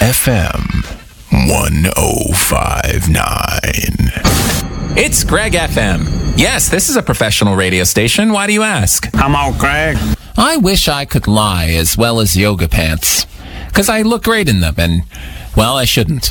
FM 1059. It's Greg FM. Yes, this is a professional radio station. Why do you ask? Come on, Greg. I wish I could lie as well as yoga pants. Because I look great in them, and, well, I shouldn't.